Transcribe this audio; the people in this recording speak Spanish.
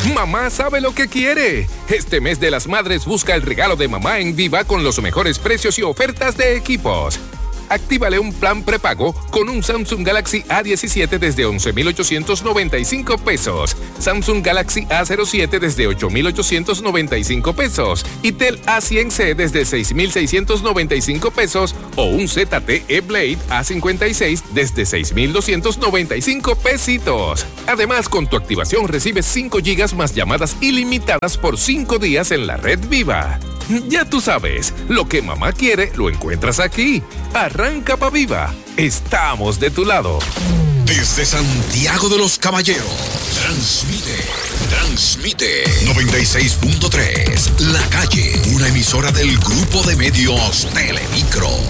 Mamá sabe lo que quiere. Este mes de las madres busca el regalo de mamá en Viva con los mejores precios y ofertas de equipos. Actívale un plan prepago con un Samsung Galaxy A17 desde 11,895 pesos, Samsung Galaxy A07 desde 8,895 pesos y Tel A100C desde 6,695 pesos o un ZTE Blade A56 desde 6,295 pesitos. Además, con tu activación recibes 5 GB más llamadas ilimitadas por 5 días en la red Viva. Ya tú sabes, lo que mamá quiere lo encuentras aquí. Arranca pa' Viva. Estamos de tu lado. Desde Santiago de los Caballeros, transmite 96.3, La Calle, una emisora del grupo de medios Telemicro.